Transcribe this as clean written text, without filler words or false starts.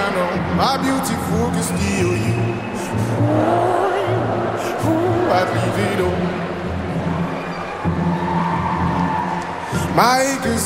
know my beautiful can steal you. Ooh, I'd leave it all. My acres